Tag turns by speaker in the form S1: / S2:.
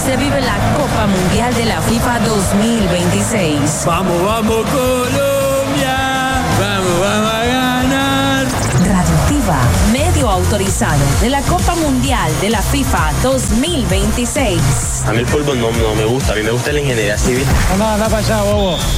S1: se vive la Copa Mundial de la FIFA 2026.
S2: Vamos, vamos Colombia, vamos a ganar.
S1: Radioactiva, medio autorizado de la Copa Mundial de la FIFA 2026.
S3: A mí el fútbol no me gusta, a mí me gusta la ingeniería civil.
S4: Anda para allá, bobo.